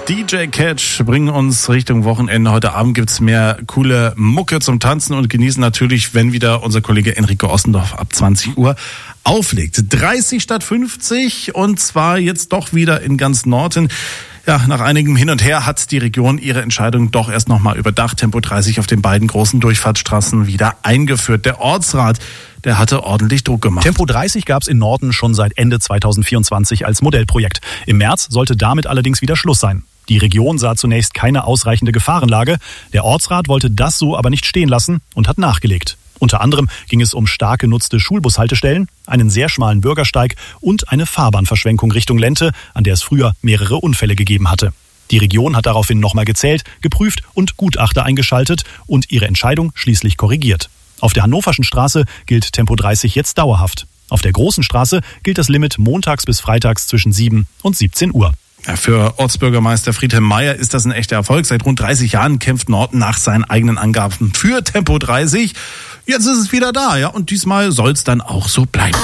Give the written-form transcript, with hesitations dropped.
DJ Catch bringen uns Richtung Wochenende. Heute Abend gibt's mehr coole Mucke zum Tanzen und genießen natürlich, wenn wieder unser Kollege Enrico Ossendorf ab 20 Uhr auflegt. 30 statt 50 und zwar jetzt doch wieder in ganz Norden. Ja, nach einigem Hin und Her hat die Region ihre Entscheidung doch erst nochmal überdacht. Tempo 30 auf den beiden großen Durchfahrtsstraßen wieder eingeführt. Der Ortsrat, der hatte ordentlich Druck gemacht. Tempo 30 gab es in Norden schon seit Ende 2024 als Modellprojekt. Im März sollte damit allerdings wieder Schluss sein. Die Region sah zunächst keine ausreichende Gefahrenlage. Der Ortsrat wollte das so aber nicht stehen lassen und hat nachgelegt. Unter anderem ging es um stark genutzte Schulbushaltestellen, einen sehr schmalen Bürgersteig und eine Fahrbahnverschwenkung Richtung Lente, an der es früher mehrere Unfälle gegeben hatte. Die Region hat daraufhin nochmal gezählt, geprüft und Gutachter eingeschaltet und ihre Entscheidung schließlich korrigiert. Auf der Hannoverschen Straße gilt Tempo 30 jetzt dauerhaft. Auf der Großen Straße gilt das Limit montags bis freitags zwischen 7 und 17 Uhr. Ja, für Ortsbürgermeister Friedhelm Mayer ist das ein echter Erfolg. Seit rund 30 Jahren kämpft Norden nach seinen eigenen Angaben für Tempo 30. Jetzt ist es wieder da, ja, und diesmal soll es dann auch so bleiben.